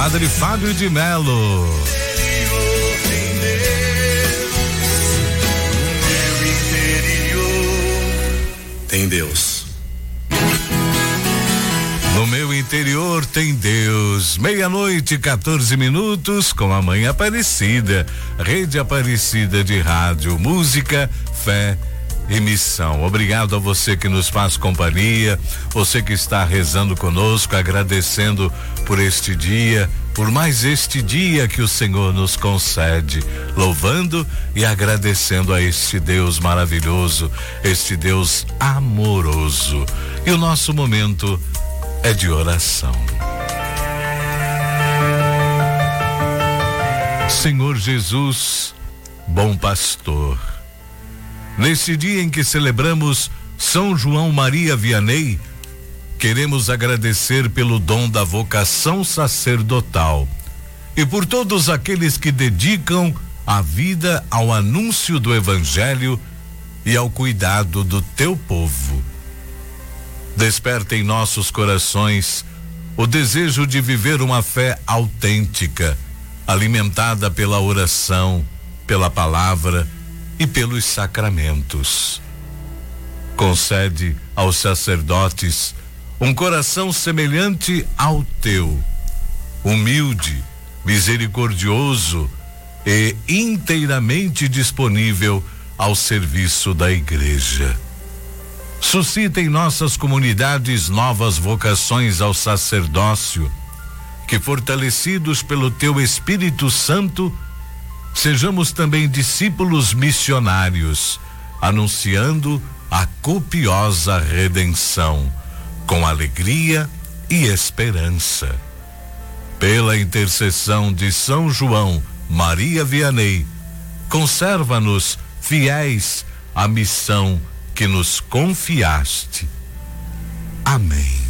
Padre Fábio de Melo. Tem Deus. No meu interior tem Deus. 12:14 com a Mãe Aparecida, Rede Aparecida de Rádio, Música, Fé e Missão. Obrigado a você que nos faz companhia, você que está rezando conosco, agradecendo por este dia, por mais este dia que o Senhor nos concede, louvando e agradecendo a este Deus maravilhoso, este Deus amoroso. E o nosso momento é de oração. Senhor Jesus, bom pastor, nesse dia em que celebramos São João Maria Vianney, queremos agradecer pelo dom da vocação sacerdotal e por todos aqueles que dedicam a vida ao anúncio do Evangelho e ao cuidado do teu povo. Desperta em nossos corações o desejo de viver uma fé autêntica, alimentada pela oração, pela palavra e pelos sacramentos. Concede aos sacerdotes um coração semelhante ao teu, humilde, misericordioso e inteiramente disponível ao serviço da Igreja. Suscita em nossas comunidades novas vocações ao sacerdócio, que, fortalecidos pelo teu Espírito Santo, sejamos também discípulos missionários, anunciando a copiosa redenção, com alegria e esperança. Pela intercessão de São João Maria Vianney, conserva-nos fiéis à missão que nos confiaste. Amém.